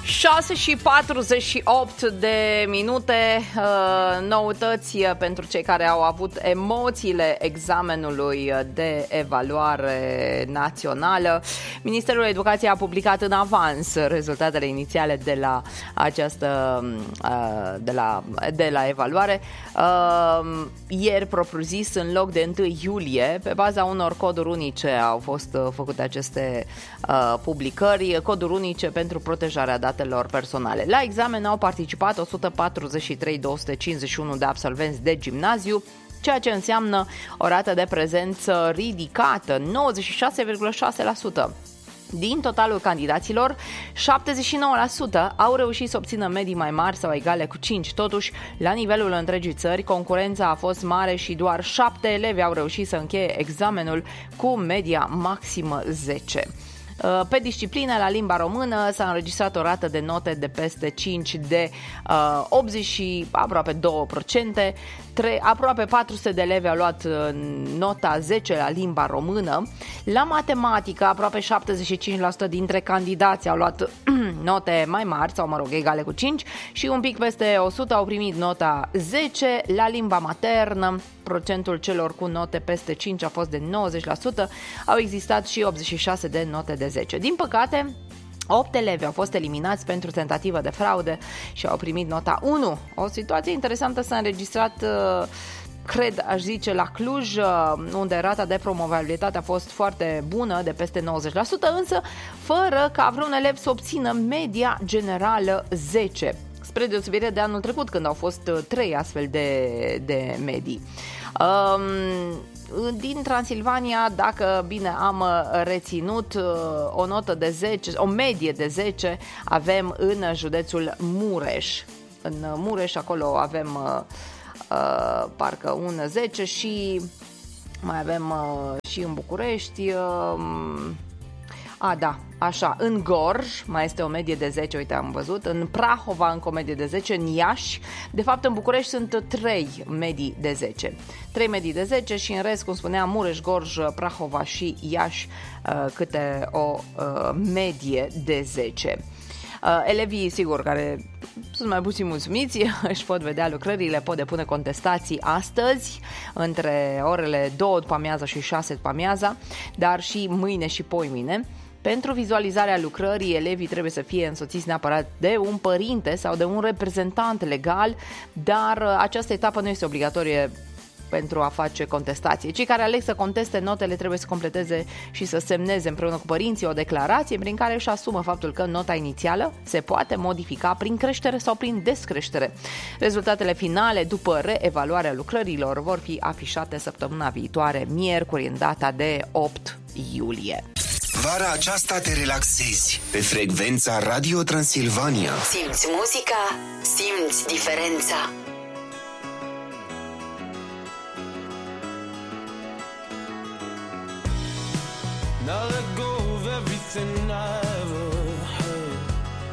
6:48 de minute, noutăți pentru cei care au avut emoțiile examenului de evaluare națională. Ministerul Educației a publicat în avans rezultatele inițiale de la această de la evaluare. Ieri, propriu-zis, în loc de 1 iulie, pe baza unor coduri unice au fost făcute aceste publicări, coduri unice pentru protejarea datelor personale. La examen au participat 143.251 de absolvenți de gimnaziu, ceea ce înseamnă o rată de prezență ridicată, 96,6%. Din totalul candidaților, 79% au reușit să obțină medii mai mari sau egale cu 5. Totuși, la nivelul întregii țări, concurența a fost mare și doar 7 elevi au reușit să încheie examenul cu media maximă 10. Pe disciplină, la limba română, s-a înregistrat o rată de note de peste 5 de 80, aproape 2%. Aproape 400 de elevi au luat nota 10 la limba română. La matematică, aproape 75% dintre candidați au luat note mai mari, sau mă rog, egale cu 5, și un pic peste 100 au primit nota 10. La limba maternă, procentul celor cu note peste 5 a fost de 90%, au existat și 86 de note de 10. Din păcate, 8 elevi au fost eliminați pentru tentativă de fraude și au primit nota 1. O situație interesantă s-a înregistrat, cred, aș zice, la Cluj, unde rata de promovabilitate a fost foarte bună, de peste 90%, însă fără ca vreun elev să obțină media generală 10, spre deosebire de anul trecut, când au fost 3 astfel de medii. Din Transilvania, dacă bine am reținut, o notă de 10, o medie de 10 avem în județul Mureș. În Mureș, acolo avem parcă un 10 și mai avem și în București. Așa, în Gorj mai este o medie de 10, uite, am văzut, în Prahova încă o medie de 10, în Iași, de fapt în București sunt 3 medii de 10. 3 medii de 10 și în rest, cum spuneam, Mureș, Gorj, Prahova și Iași câte o medie de 10. Elevii, sigur, care sunt mai puțin mulțumiți, își pot vedea lucrările, pot depune contestații astăzi, între orele 2 după amiaza și 6 după amiaza, dar și mâine și poimine. Pentru vizualizarea lucrării, elevii trebuie să fie însoțiți neapărat de un părinte sau de un reprezentant legal, dar această etapă nu este obligatorie pentru a face contestație. Cei care aleg să conteste notele trebuie să completeze și să semneze împreună cu părinții o declarație prin care își asumă faptul că nota inițială se poate modifica prin creștere sau prin descreștere. Rezultatele finale, după reevaluarea lucrărilor, vor fi afișate săptămâna viitoare, miercuri, în data de 8 iulie. Vara aceasta te relaxezi pe frecvența Radio Transilvania. Simți muzica, simți diferența. Now let go of everything I